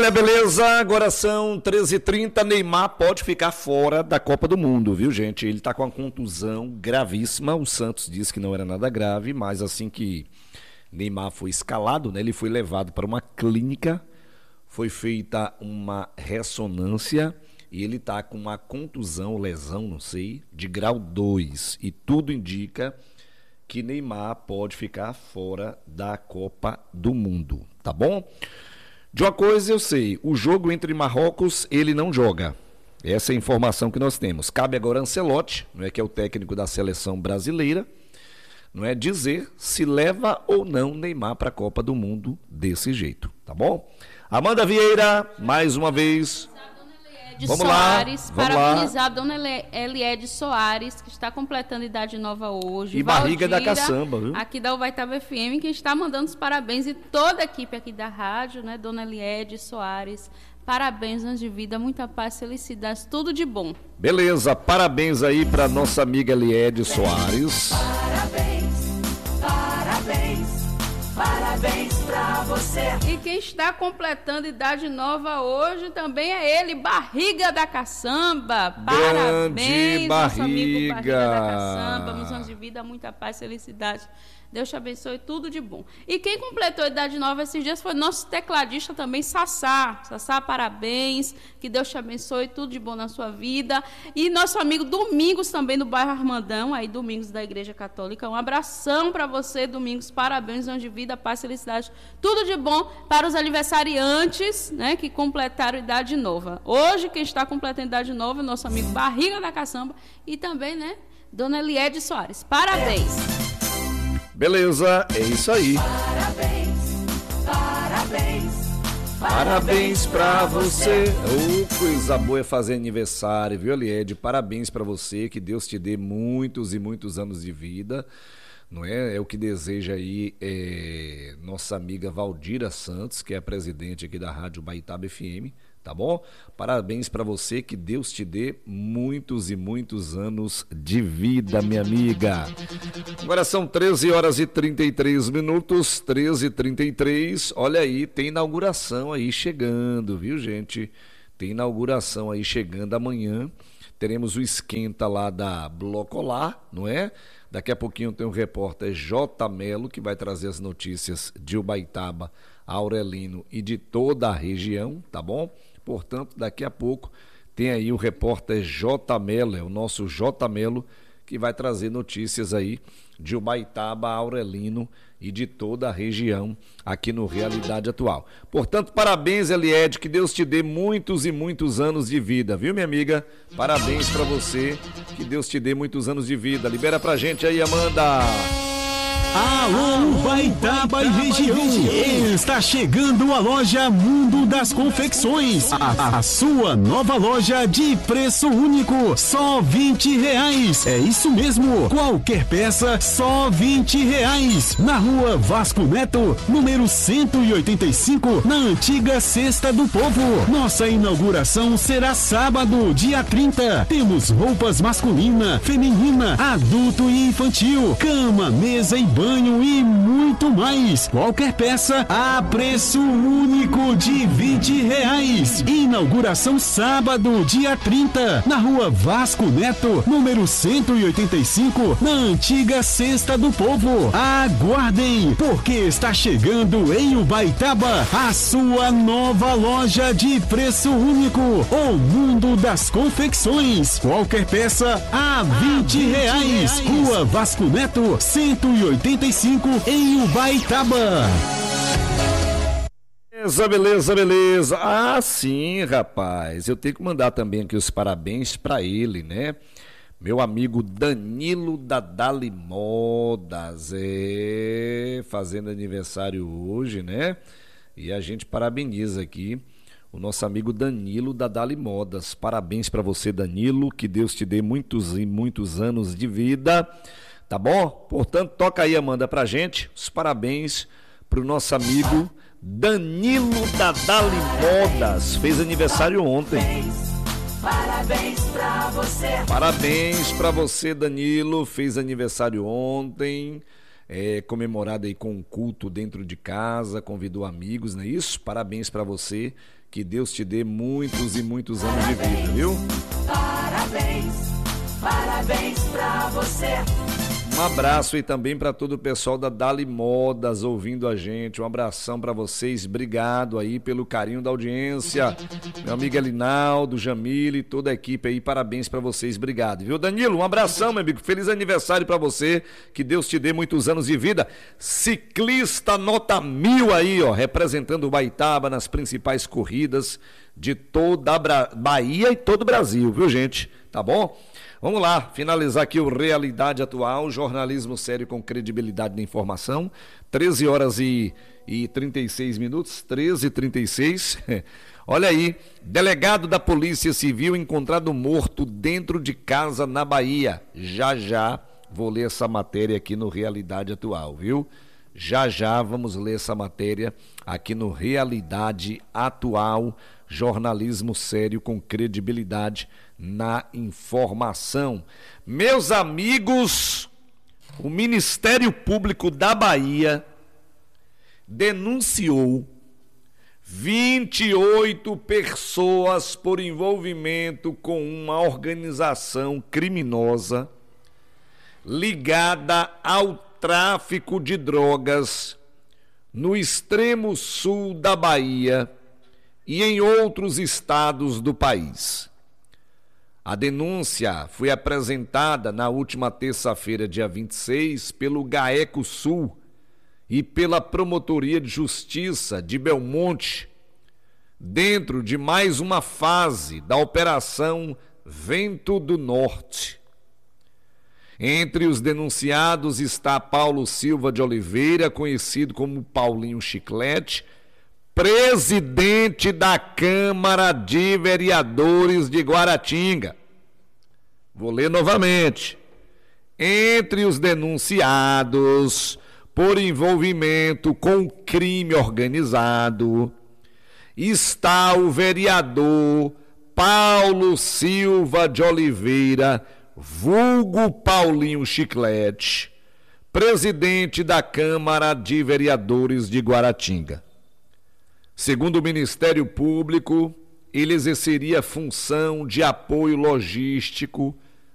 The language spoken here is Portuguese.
Olha, beleza, agora são 13h30, Neymar pode ficar fora da Copa do Mundo, viu, gente? Ele tá com uma contusão gravíssima, o Santos disse que não era nada grave, mas assim que Neymar foi escalado, né, ele foi levado para uma clínica, foi feita uma ressonância e ele tá com uma contusão, lesão, não sei, de grau 2 e tudo indica que Neymar pode ficar fora da Copa do Mundo, tá bom? De uma coisa eu sei, o jogo entre Marrocos, ele não joga. Essa é a informação que nós temos. Cabe agora a Ancelotti, não é, que é o técnico da seleção brasileira, não é, dizer se leva ou não Neymar para a Copa do Mundo desse jeito, tá bom? Amanda Vieira, mais uma vez. Vamos Soares, lá, parabenizar a dona Eliede Soares, que está completando idade nova hoje. E barriga da caçamba, viu? Aqui da Ubaitaba FM, que está mandando os parabéns, e toda a equipe aqui da rádio, né, dona Eliede Soares. Parabéns, anos de vida, muita paz, felicidade, tudo de bom. Beleza, parabéns aí para nossa amiga Eliede Soares. Parabéns pra você. E quem está completando idade nova hoje também é ele, Barriga da Caçamba. Parabéns, nosso amigo Barriga da Caçamba. Muitos anos de vida, muita paz, felicidade. Deus te abençoe, tudo de bom. E quem completou a idade nova esses dias foi nosso tecladista também, Sassá. Sassá, parabéns, que Deus te abençoe, tudo de bom na sua vida. E nosso amigo Domingos também, do bairro Armandão, aí Domingos da Igreja Católica. Um abração para você, Domingos, parabéns, anos de vida, paz, felicidade, tudo de bom para os aniversariantes, né, que completaram idade nova. Hoje, quem está completando idade nova é o nosso amigo Barriga da Caçamba e também, né, dona Eliede Soares. Parabéns! Beleza, é isso aí. Parabéns pra você. Coisa boa é fazer aniversário, viu, Eliede? Parabéns pra você, que Deus te dê muitos e muitos anos de vida, não é? É o que deseja aí nossa amiga Valdira Santos, que é a presidente aqui da Rádio Ubaitaba FM, tá bom? Parabéns pra você, que Deus te dê muitos e muitos anos de vida, minha amiga. Agora são 13h33, 13h33. Olha aí, tem inauguração aí chegando, viu, gente? Tem inauguração aí chegando amanhã. Teremos o esquenta lá da Blocolar, não é? Daqui a pouquinho tem o repórter J. Melo, que vai trazer as notícias de Ubaitaba, Aurelino e de toda a região, tá bom? Portanto, daqui a pouco tem aí o repórter J. Melo, é o nosso J. Melo, que vai trazer notícias aí de Ubaitaba, Aurelino e de toda a região aqui no Realidade Atual. Portanto, parabéns, Eliede, que Deus te dê muitos e muitos anos de vida, viu, minha amiga? Parabéns pra você, que Deus te dê muitos anos de vida. Libera pra gente aí, Amanda. Alô, Ubaitaba e região, está chegando a loja Mundo das Confecções, a sua nova loja de preço único, só R$20. É isso mesmo, qualquer peça, só R$20. Na rua Vasco Neto, número 185, na antiga Cesta do Povo. Nossa inauguração será sábado, dia 30. Temos roupas masculina, feminina, adulto e infantil, cama, mesa e banho e muito mais. Qualquer peça a preço único de R$20. Inauguração sábado, dia 30, na rua Vasco Neto, número 185, na antiga Cesta do Povo. Aguardem, porque está chegando em Ubaitaba a sua nova loja de preço único, o Mundo das Confecções. Qualquer peça a R$20. Rua Vasco Neto, 185, em Ubaitaba. Beleza. Ah, sim, rapaz. Eu tenho que mandar também aqui os parabéns para ele, né? Meu amigo Danilo da Dali Modas, fazendo aniversário hoje, né? E a gente parabeniza aqui o nosso amigo Danilo da Dali Modas. Parabéns para você, Danilo, que Deus te dê muitos e muitos anos de vida. Tá bom? Portanto, toca aí, Amanda, pra gente os parabéns pro nosso amigo Danilo da Dali Modas. Fez aniversário ontem. Parabéns pra você. Parabéns pra você, Danilo. Fez aniversário ontem. Comemorado aí com um culto dentro de casa. Convidou amigos, não é isso? Parabéns pra você. Que Deus te dê muitos e muitos anos de vida, viu? Parabéns, parabéns pra você. Um abraço aí também para todo o pessoal da Dali Modas ouvindo a gente. Um abração para vocês. Obrigado aí pelo carinho da audiência. Meu amigo Elinaldo, Jamile, toda a equipe aí. Parabéns para vocês. Obrigado, viu, Danilo? Um abração, meu amigo. Feliz aniversário para você. Que Deus te dê muitos anos de vida. Ciclista nota 1000 aí, ó, representando o Baitaba nas principais corridas de toda a Bahia e todo o Brasil, viu, gente? Tá bom? Vamos lá, finalizar aqui o Realidade Atual, jornalismo sério com credibilidade na informação. 13 horas e 36 minutos, 13h36. Olha aí, delegado da Polícia Civil encontrado morto dentro de casa na Bahia. Já vou ler essa matéria aqui no Realidade Atual, viu? Já vamos ler essa matéria aqui no Realidade Atual, jornalismo sério com credibilidade na informação. Meus amigos, o Ministério Público da Bahia denunciou 28 pessoas por envolvimento com uma organização criminosa ligada ao tráfico de drogas no extremo sul da Bahia e em outros estados do país. A denúncia foi apresentada na última terça-feira, dia 26, pelo GAECO Sul e pela Promotoria de Justiça de Belmonte, dentro de mais uma fase da Operação Vento do Norte. Entre os denunciados está Paulo Silva de Oliveira, conhecido como Paulinho Chiclete, presidente da Câmara de Vereadores de Guaratinga. Vou ler novamente. Entre os denunciados por envolvimento com crime organizado está o vereador Paulo Silva de Oliveira, vulgo Paulinho Chiclete, presidente da Câmara de Vereadores de Guaratinga. Segundo o Ministério Público, ele exerceria função de apoio logístico